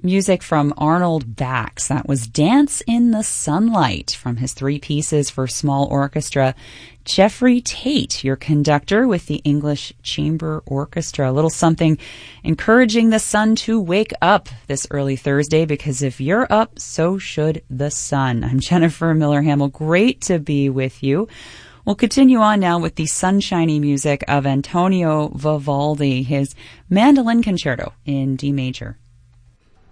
music from Arnold Bax. That was Dance in the Sunlight from his 3 pieces for small orchestra. Jeffrey Tate, your conductor with the English Chamber Orchestra. A little something encouraging the sun to wake up this early Thursday, because if you're up, so should the sun. I'm Jennifer Miller-Hamill. Great to be with you. We'll continue on now with the sunshiny music of Antonio Vivaldi, his Mandolin Concerto in D major.